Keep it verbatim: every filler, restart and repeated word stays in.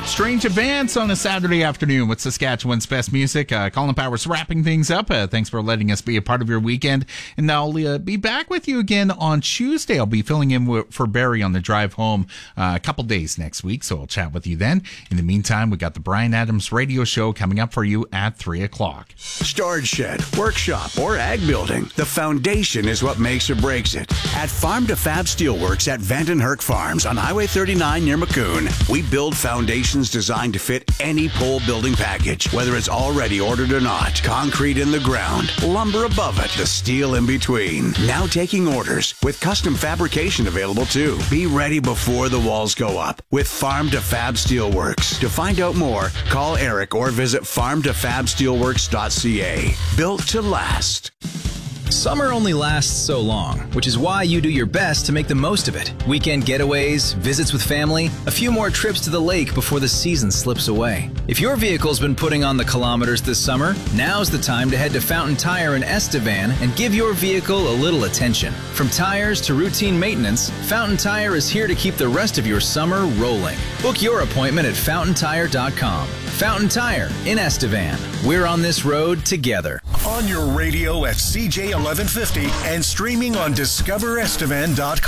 Strange Advance on a Saturday afternoon with Saskatchewan's best music. Uh, Colin Powers wrapping things up. Uh, thanks for letting us be a part of your weekend. And I'll uh, be back with you again on Tuesday. I'll be filling in w- for Barry on the drive home uh, a couple days next week, so I'll chat with you then. In the meantime, we got the Brian Adams Radio Show coming up for you at three o'clock. Storage shed, workshop, or ag building. The foundation is what makes or breaks it. At Farm to Fab Steelworks at Vandenherk Farms on Highway thirty-nine near Maccoon, we build foundations designed to fit any pole building package, whether it's already ordered or not. Concrete in the ground, lumber above it, the steel in between. Now taking orders with custom fabrication available too. Be ready before the walls go up with Farm to Fab Steelworks. To find out more, call Eric or visit farm to fab steelworks dot c a. Built to last. Summer only lasts so long, which is why you do your best to make the most of it. Weekend getaways, visits with family, a few more trips to the lake before the season slips away. If your vehicle's been putting on the kilometers this summer, now's the time to head to Fountain Tire in Estevan and give your vehicle a little attention. From tires to routine maintenance, Fountain Tire is here to keep the rest of your summer rolling. Book your appointment at fountain tire dot com. Fountain Tire in Estevan. We're on this road together. On your radio at C J eleven fifty and streaming on discover estevan dot com.